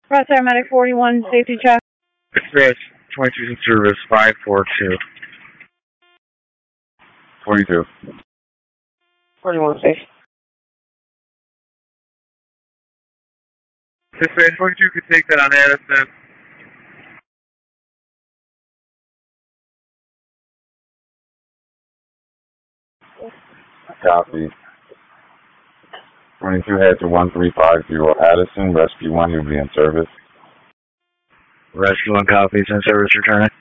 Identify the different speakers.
Speaker 1: Cross Aromatic 41, safety check.
Speaker 2: Express 22 in service 542. 42.
Speaker 1: 41, safe.
Speaker 2: Dispatch 42 could take that on Addison. Copy. 22 head to 1350 Addison. Rescue 1, you'll be in service. Rescue 1 copies, in service returning.